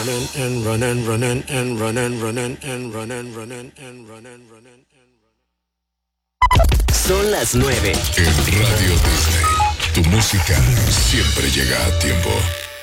Son las 9. En Radio Disney, tu música siempre llega a tiempo.